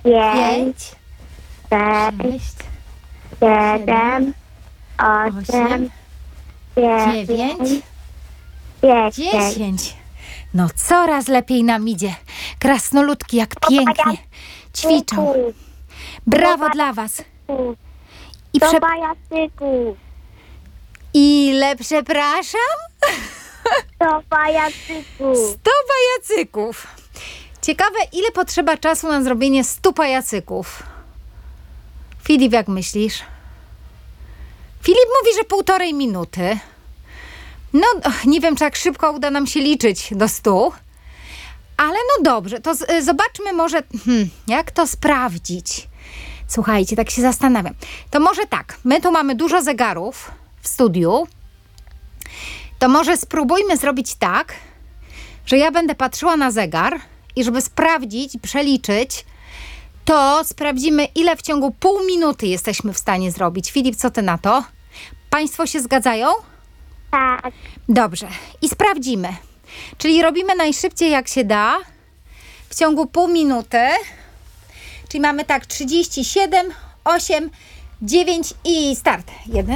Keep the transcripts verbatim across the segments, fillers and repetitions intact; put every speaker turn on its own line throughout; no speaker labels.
pięć,
sześć,
sześć, siedem, osiem,
osiem,
dziewięć,
dziewięć,
dziesięć.
dziesięć. No coraz lepiej nam idzie. Krasnoludki, jak pięknie ćwiczą. Brawo dla was. I
Do
prze...
pajacyków,
Ile przepraszam?
do pajacyków.
Sto pajacyków. Ciekawe, ile potrzeba czasu na zrobienie stu pajacyków? Filip, jak myślisz? Filip mówi, że półtorej minuty. No, nie wiem, czy tak szybko uda nam się liczyć do stu. Ale no dobrze, to z, zobaczmy może, hmm, jak to sprawdzić. Słuchajcie, tak się zastanawiam. To może tak, my tu mamy dużo zegarów w studiu. To może spróbujmy zrobić tak, że ja będę patrzyła na zegar i żeby sprawdzić i przeliczyć, to sprawdzimy, ile w ciągu pół minuty jesteśmy w stanie zrobić. Filip, co ty na to? Państwo się zgadzają?
Tak,
Dobrze. I sprawdzimy. Czyli robimy najszybciej jak się da w ciągu pół minuty. Czyli mamy tak trzydzieści siedem, osiem, dziewięć i start. jeden,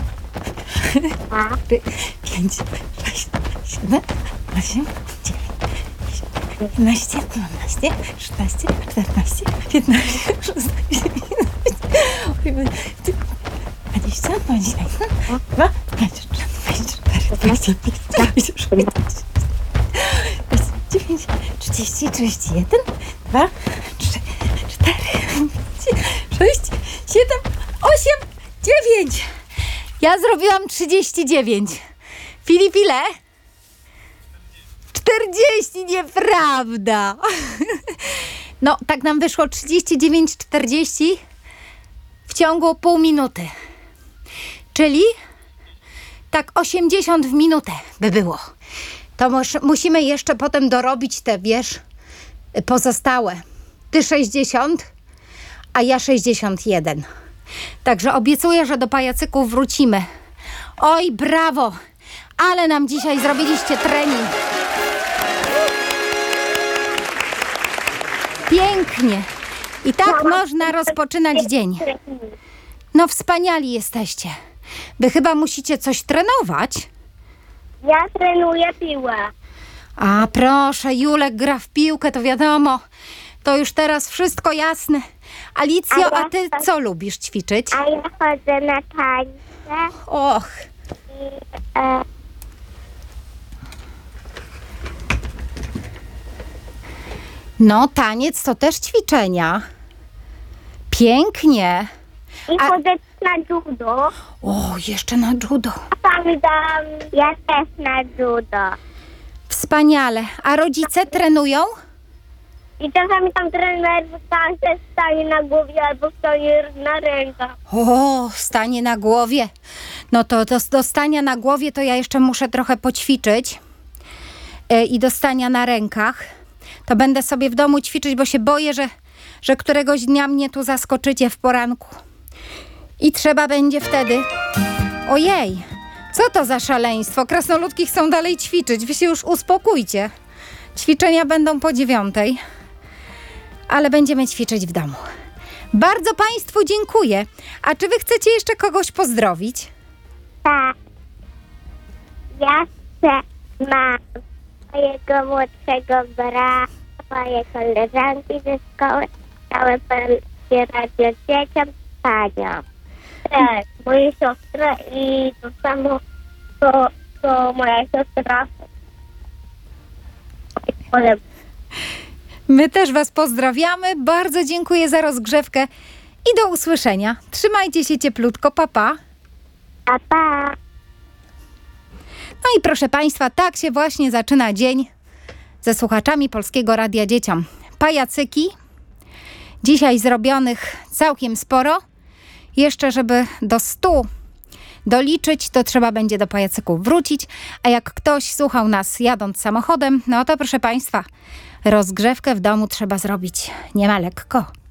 tak.
pięć, sześć, siedem, osiem, dziewięć, jedenaście, dwanaście, trzynaście, czternaście, piętnaście, szesnaście, dwadzieścia, dwadzieścia jeden, dwa, dwadzieścia trzy, dwadzieścia cztery, dwadzieścia pięć, dwadzieścia sześć, dwadzieścia dziewięć, trzydzieści, trzydzieści jeden, dwa, trzy, cztery, pięć, sześć, siedem, osiem, dziewięć. Ja zrobiłam trzydzieści dziewięć. Filip, ile? czterdzieści, nieprawda. No, tak nam wyszło trzydzieści dziewięć, czterdzieści w ciągu pół minuty. Czyli tak osiemdziesiąt w minutę by było. To mus- musimy jeszcze potem dorobić te, wiesz, pozostałe. Ty sześćdziesiąt, a ja sześćdziesiąt jeden. Także obiecuję, że do pajacyków wrócimy. Oj, brawo! Ale nam dzisiaj zrobiliście trening. Pięknie. I tak można rozpoczynać dzień. No wspaniali jesteście. Wy chyba musicie coś trenować.
Ja trenuję piłę.
A proszę, Julek gra w piłkę, to wiadomo. To już teraz wszystko jasne. Alicjo, a ty co lubisz ćwiczyć?
A ja chodzę na tańce
Och,
i e,
no taniec to też ćwiczenia. Pięknie.
i
A-
chodzę na judo.
O, jeszcze na judo.
A tam dam, ja też na judo.
Wspaniale. A rodzice trenują?
I czasami tam trener tam też stanie na głowie albo stanie na rękach.
O, stanie na głowie. No to do, do stania na głowie to ja jeszcze muszę trochę poćwiczyć. E, I do stania na rękach. To będę sobie w domu ćwiczyć, bo się boję, że, że któregoś dnia mnie tu zaskoczycie w poranku. I trzeba będzie wtedy... Ojej, co to za szaleństwo? Krasnoludki chcą dalej ćwiczyć. Wy się już uspokójcie. Ćwiczenia będą po dziewiątej. Ale będziemy ćwiczyć w domu. Bardzo Państwu dziękuję. A czy Wy chcecie jeszcze kogoś pozdrowić?
Tak. Ja chcę mam mojego młodszego brata, moje koleżanki ze szkoły, całe polskie radio dzieciom, panią. Tak, moje siostry i to samo, to, to moja siostra.
My też Was pozdrawiamy. Bardzo dziękuję za rozgrzewkę i do usłyszenia. Trzymajcie się cieplutko. Pa, pa.
Pa, pa.
No i proszę Państwa, tak się właśnie zaczyna dzień ze słuchaczami Polskiego Radia Dzieciom. Pajacyki. Dzisiaj zrobionych całkiem sporo. Jeszcze, żeby do stu doliczyć, to trzeba będzie do pajacyków wrócić. A jak ktoś słuchał nas jadąc samochodem, no to proszę Państwa, rozgrzewkę w domu trzeba zrobić nie ma lekko.